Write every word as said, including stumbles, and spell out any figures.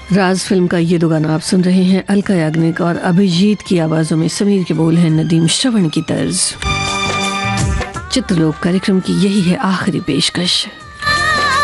राज film का ये दो गाना आप सुन रहे हैं। अलका याग्निक और अभिजीत की आवाजों में, समीर के बोल हैं नदीम श्रवण की तर्ज। चित्रलोक कार्यक्रम की यही है आखिरी पेशकश।